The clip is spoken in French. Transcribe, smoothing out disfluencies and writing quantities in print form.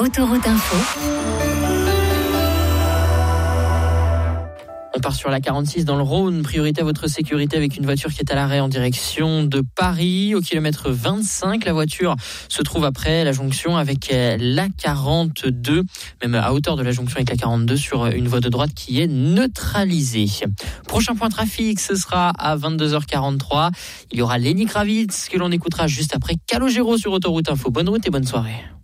Autoroute Info. On part sur la 46 dans le Rhône. Priorité à votre sécurité avec une voiture qui est à l'arrêt en direction de Paris. Au kilomètre 25, la voiture se trouve après la jonction avec la 42, même à hauteur de la jonction avec la 42 sur une voie de droite qui est neutralisée. Prochain point trafic, ce sera à 22h43. Il y aura Lenny Kravitz que l'on écoutera juste après Calogero sur Autoroute Info. Bonne route et bonne soirée.